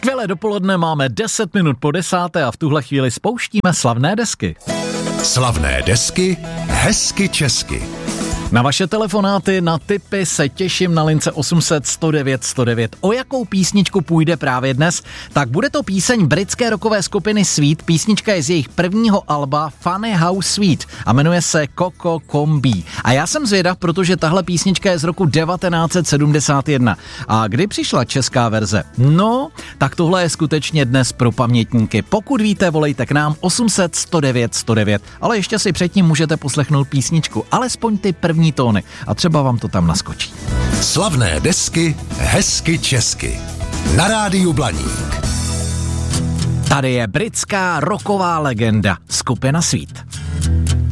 Skvělé dopoledne, máme 10 minut po 10. a v tuhle chvíli spouštíme slavné desky. Slavné desky, hezky česky. Na vaše telefonáty, na tipy se těším na lince 800 109 109. O jakou písničku půjde právě dnes? Tak bude to píseň britské rockové skupiny Sweet. Písnička je z jejich prvního alba Funny How Sweet a jmenuje se Coco Combee. A já jsem zvědav, protože tahle písnička je z roku 1971. A kdy přišla česká verze? No, tak tohle je skutečně dnes pro pamětníky. Pokud víte, volejte k nám 800 109 109. Ale ještě si předtím můžete poslechnout písničku, alespoň ty první tóny a třeba vám to tam naskočí. Slavné desky, hezky česky. Na rádiu Blaník. Tady je britská rocková legenda, skupina Sweet.